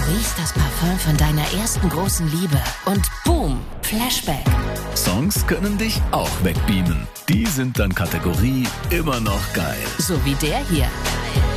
riechst das Parfum von deiner ersten großen Liebe und boom, Flashback. Songs können dich auch wegbeamen. Die sind dann Kategorie immer noch geil. So wie der hier.